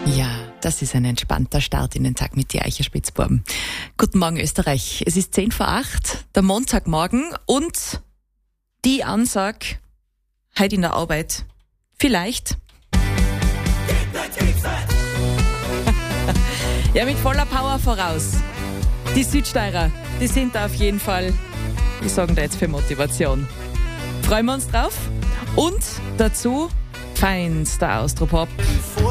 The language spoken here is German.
Ja, das ist ein entspannter Start in den Tag mit die Eicherspitzbuben. Guten Morgen Österreich. Es ist 7:10, der Montagmorgen und die Ansage heute in der Arbeit. Vielleicht. Ja, mit voller Power voraus. Die Südsteirer, die sind da auf jeden Fall, die sorgen da jetzt für Motivation. Freuen wir uns drauf. Und dazu feinster Austropop.